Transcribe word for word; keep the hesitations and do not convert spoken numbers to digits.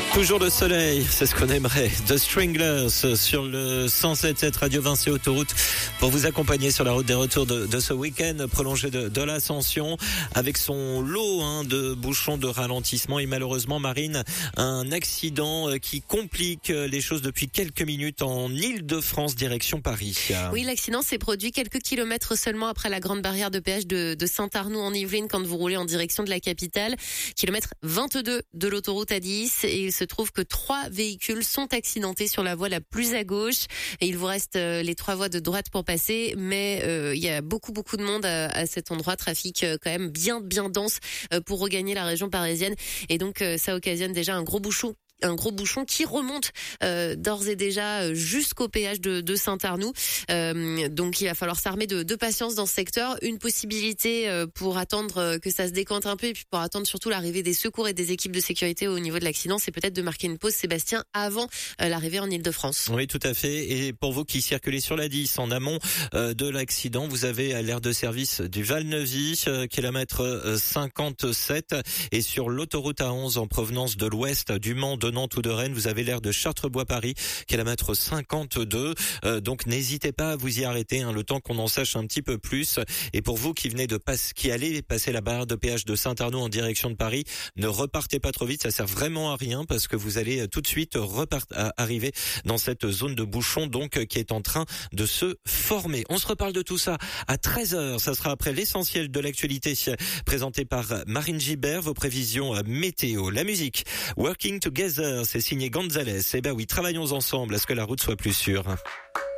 Toujours le soleil, c'est ce qu'on aimerait. The Stranglers sur le cent sept virgule sept Radio Vinci Autoroute pour vous accompagner sur la route des retours de, de ce week-end prolongé de, de l'Ascension avec son lot hein, de bouchons, de ralentissements et malheureusement Marine, un accident qui complique les choses depuis quelques minutes en Île-de-France direction Paris. Oui, l'accident s'est produit quelques kilomètres seulement après la grande barrière de péage de, de Saint-Arnoux en Yvelines quand vous roulez en direction de la capitale. Kilomètre vingt-deux de l'autoroute A dix et il se trouve que trois véhicules sont accidentés sur la voie la plus à gauche et il vous reste euh, les trois voies de droite pour passer, mais euh, il y a beaucoup beaucoup de monde à, à cet endroit, trafic euh, quand même bien bien dense euh, pour regagner la région parisienne et donc euh, ça occasionne déjà un gros bouchon un gros bouchon qui remonte euh, d'ores et déjà jusqu'au péage de, de Saint-Arnoux. Euh, donc il va falloir s'armer de, de patience dans ce secteur. Une possibilité euh, pour attendre que ça se décante un peu et puis pour attendre surtout l'arrivée des secours et des équipes de sécurité au niveau de l'accident, c'est peut-être de marquer une pause, Sébastien, avant euh, l'arrivée en Île-de-France. Oui, tout à fait. Et pour vous qui circulez sur la dix en amont euh, de l'accident, vous avez l'aire de service du Val-Neuvy, euh, kilomètre cinquante-sept, et sur l'autoroute A onze en provenance de l'ouest du Mans, de Nantes ou de Rennes, vous avez l'aire de Chartrebois-Paris, kilomètre cinquante-deux. Euh, donc n'hésitez pas à vous y arrêter, hein, le temps qu'on en sache un petit peu plus. Et pour vous qui venez de passer, qui allez passer la barrière de péage de Saint-Arnoux en direction de Paris, ne repartez pas trop vite, ça sert vraiment à rien parce que vous allez tout de suite repart- arriver dans cette zone de bouchon donc qui est en train de se former. On se reparle de tout ça à treize heures, ça sera après l'essentiel de l'actualité présenté par Marine Gibert, vos prévisions météo. La musique, Working Together, c'est signé Gonzalez. Eh ben oui, travaillons ensemble à ce que la route soit plus sûre.